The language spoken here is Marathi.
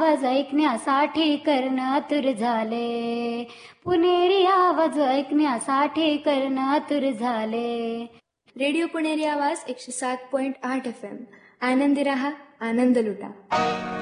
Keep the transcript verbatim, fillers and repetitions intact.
आवाज ऐकण्यासाठी कर्ण आतुर झाले. पुणेरी आवाज ऐकण्यासाठी कर्ण आतुर झाले. रेडिओ पुणेरी आवाज एकशे सात पॉइंट आठ एफ एम. आनंदी रहा, आनंद लुटा.